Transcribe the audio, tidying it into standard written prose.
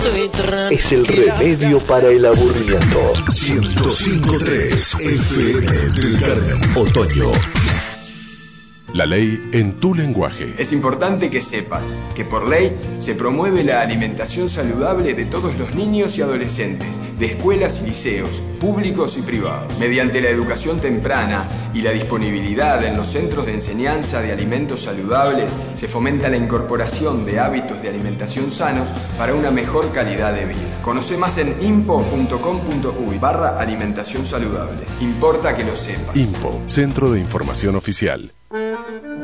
Es el remedio para el aburrimiento. 105.3 FM del Carmen, Otoño. La ley en tu lenguaje. Es importante que sepas que por ley se promueve la alimentación saludable de todos los niños y adolescentes, de escuelas y liceos, públicos y privados. Mediante la educación temprana y la disponibilidad en los centros de enseñanza de alimentos saludables, se fomenta la incorporación de hábitos de alimentación sanos para una mejor calidad de vida. Conoce más en impo.com.uy/alimentación saludable. Importa que lo sepas. IMPO, Centro de Información Oficial.